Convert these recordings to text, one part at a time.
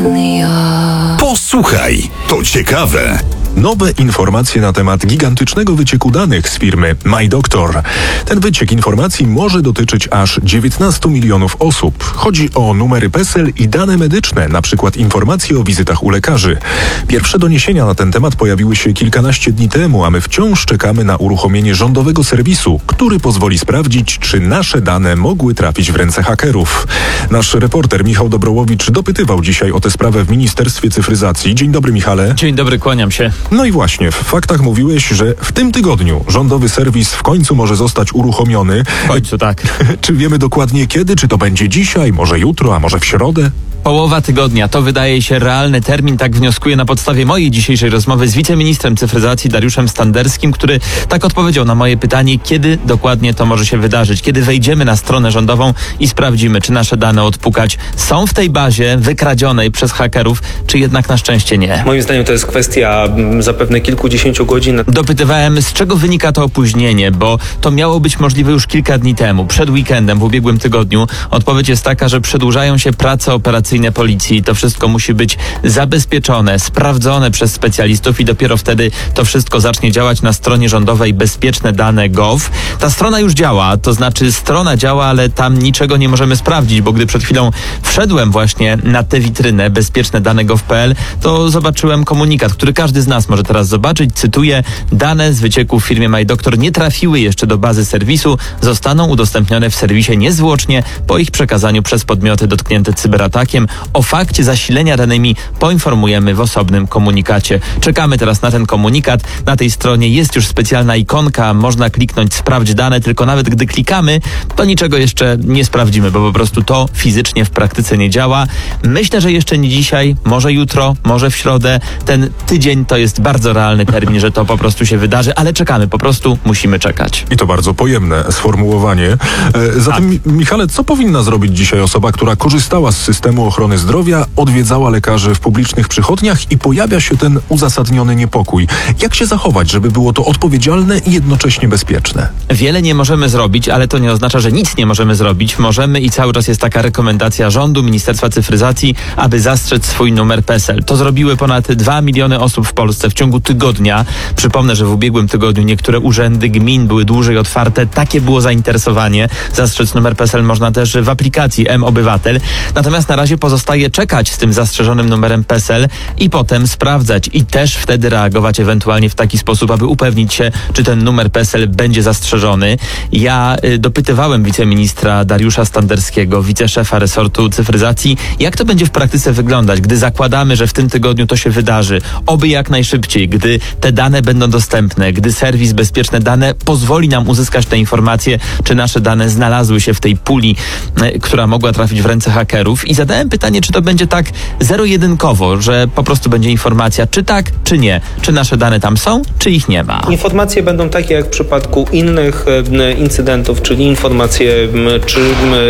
Posłuchaj, to ciekawe. Nowe informacje na temat gigantycznego wycieku danych z firmy MyDoctor. Ten wyciek informacji może dotyczyć aż 19 milionów osób. Chodzi o numery PESEL i dane medyczne, np. informacje o wizytach u lekarzy. Pierwsze doniesienia na ten temat pojawiły się kilkanaście dni temu, a my wciąż czekamy na uruchomienie rządowego serwisu, który pozwoli sprawdzić, czy nasze dane mogły trafić w ręce hakerów. Nasz reporter Michał Dobrołowicz dopytywał dzisiaj o tę sprawę w Ministerstwie Cyfryzacji. Dzień dobry, Michale. Dzień dobry, kłaniam się. No i właśnie, w faktach mówiłeś, że w tym tygodniu rządowy serwis w końcu może zostać uruchomiony. W końcu tak. Czy wiemy dokładnie kiedy? Czy to będzie dzisiaj, może jutro, a może w środę? Połowa tygodnia to wydaje się realny termin, tak wnioskuję na podstawie mojej dzisiejszej rozmowy z wiceministrem cyfryzacji Dariuszem Standerskim, który tak odpowiedział na moje pytanie, kiedy dokładnie to może się wydarzyć, kiedy wejdziemy na stronę rządową i sprawdzimy, czy nasze dane odpukać są w tej bazie wykradzionej przez hakerów, czy jednak na szczęście nie. Moim zdaniem to jest kwestia zapewne kilkudziesięciu godzin. Dopytywałem, z czego wynika to opóźnienie, bo to miało być możliwe już kilka dni temu, przed weekendem, w ubiegłym tygodniu. Odpowiedź jest taka, że przedłużają się prace operacyjne policji. To wszystko musi być zabezpieczone, sprawdzone przez specjalistów i dopiero wtedy to wszystko zacznie działać na stronie rządowej bezpieczne-dane.gov. Ta strona już działa, to znaczy strona działa, ale tam niczego nie możemy sprawdzić, bo gdy przed chwilą wszedłem właśnie na tę witrynę bezpieczne-dane.gov.pl, to zobaczyłem komunikat, który każdy z nas może teraz zobaczyć. Cytuję: dane z wycieku w firmie MyDoctor nie trafiły jeszcze do bazy serwisu, zostaną udostępnione w serwisie niezwłocznie po ich przekazaniu przez podmioty dotknięte cyberatakiem. O fakcie zasilenia danymi poinformujemy w osobnym komunikacie. Czekamy teraz na ten komunikat. Na tej stronie jest już specjalna ikonka, można kliknąć sprawdź dane, tylko nawet gdy klikamy, to niczego jeszcze nie sprawdzimy, bo po prostu to fizycznie w praktyce nie działa. Myślę, że jeszcze nie dzisiaj, może jutro, może w środę. Ten tydzień to jest bardzo realny termin, że to po prostu się wydarzy, ale czekamy, po prostu musimy czekać. I to bardzo pojemne sformułowanie. Zatem, Michale, co powinna zrobić dzisiaj osoba, która korzystała z systemu ochrony zdrowia, odwiedzała lekarzy w publicznych przychodniach i pojawia się ten uzasadniony niepokój? Jak się zachować, żeby było to odpowiedzialne i jednocześnie bezpieczne? Wiele nie możemy zrobić, ale to nie oznacza, że nic nie możemy zrobić. Możemy i cały czas jest taka rekomendacja rządu, Ministerstwa Cyfryzacji, aby zastrzec swój numer PESEL. To zrobiły ponad 2 miliony osób w Polsce w ciągu tygodnia. Przypomnę, że w ubiegłym tygodniu niektóre urzędy gmin były dłużej otwarte. Takie było zainteresowanie. Zastrzec numer PESEL można też w aplikacji mObywatel. Natomiast na razie pozostaje czekać z tym zastrzeżonym numerem PESEL i potem sprawdzać i też wtedy reagować ewentualnie w taki sposób, aby upewnić się, czy ten numer PESEL będzie zastrzeżony. Ja dopytywałem wiceministra Dariusza Standerskiego, wiceszefa resortu cyfryzacji, jak to będzie w praktyce wyglądać, gdy zakładamy, że w tym tygodniu to się wydarzy. Oby jak najszybciej, gdy te dane będą dostępne, gdy serwis Bezpieczne Dane pozwoli nam uzyskać te informacje, czy nasze dane znalazły się w tej puli, która mogła trafić w ręce hakerów. I zadałem pytanie, czy to będzie tak zero-jedynkowo, że po prostu będzie informacja, czy tak, czy nie. Czy nasze dane tam są, czy ich nie ma. Informacje będą takie jak w przypadku innych incydentów, czyli informacje, czy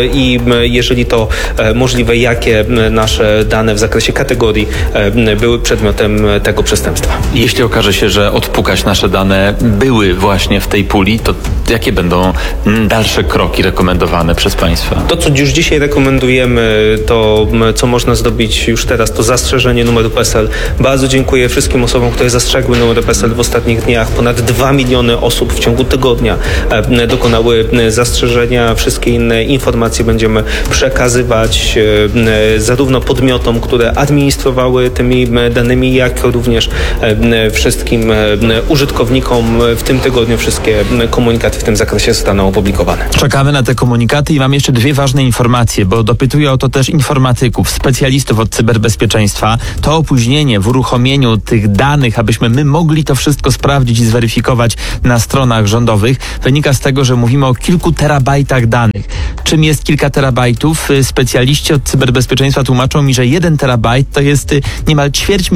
i jeżeli to możliwe, jakie nasze dane w zakresie kategorii były przedmiotem tego przestępstwa. Jeśli okaże się, że odpukać nasze dane były właśnie w tej puli, to jakie będą dalsze kroki rekomendowane przez państwa? To, co już dzisiaj rekomendujemy, to co można zrobić już teraz, to zastrzeżenie numeru PESEL. Bardzo dziękuję wszystkim osobom, które zastrzegły numer PESEL w ostatnich dniach. Ponad 2 miliony osób w ciągu tygodnia dokonały zastrzeżenia. Wszystkie inne informacje będziemy przekazywać zarówno podmiotom, które administrowały tymi danymi, jak również wszystkim użytkownikom. W tym tygodniu wszystkie komunikaty w tym zakresie zostaną opublikowane. Czekamy na te komunikaty i mam jeszcze dwie ważne informacje, bo dopytuję o to też informatyków, specjalistów od cyberbezpieczeństwa. To opóźnienie w uruchomieniu tych danych, abyśmy my mogli to wszystko sprawdzić i zweryfikować na stronach rządowych, wynika z tego, że mówimy o kilku terabajtach danych. Czym jest kilka terabajtów? Specjaliści od cyberbezpieczeństwa tłumaczą mi, że 1 terabajt to jest niemal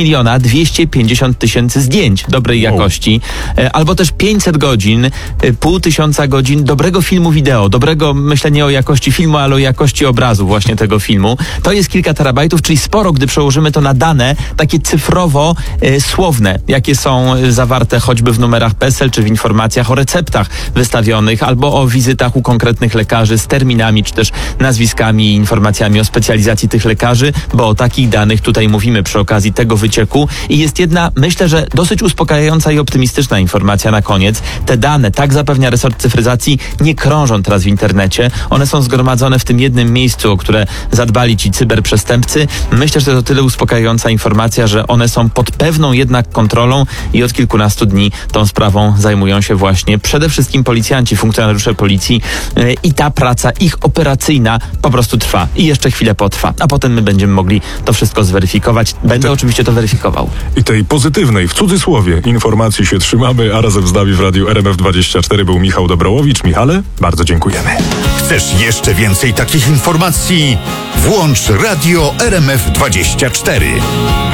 250 000 zdjęć dobrej jakości, albo też 500 godzin, 500 godzin dobrego filmu wideo, dobrego, myślę nie o jakości filmu, ale o jakości obrazu właśnie tego filmu. To To jest kilka terabajtów, czyli sporo, gdy przełożymy to na dane takie cyfrowo słowne, jakie są zawarte choćby w numerach PESEL, czy w informacjach o receptach wystawionych, albo o wizytach u konkretnych lekarzy z terminami, czy też nazwiskami i informacjami o specjalizacji tych lekarzy, bo o takich danych tutaj mówimy przy okazji tego wycieku. I jest jedna, myślę, że dosyć uspokajająca i optymistyczna informacja na koniec. Te dane, tak zapewnia resort cyfryzacji, nie krążą teraz w internecie. One są zgromadzone w tym jednym miejscu, o które zadbali ci cyberprzestępcy. Myślę, że to tyle uspokajająca informacja, że one są pod pewną jednak kontrolą i od kilkunastu dni tą sprawą zajmują się właśnie przede wszystkim policjanci, funkcjonariusze policji i ta praca ich operacyjna po prostu trwa i jeszcze chwilę potrwa, a potem my będziemy mogli to wszystko zweryfikować. Będę oczywiście to weryfikował. I tej pozytywnej, w cudzysłowie, informacji się trzymamy, a razem z nami w Radiu RMF24 był Michał Dobrołowicz. Michale, bardzo dziękujemy. Chcesz jeszcze więcej takich informacji? Włącz Radio RMF24.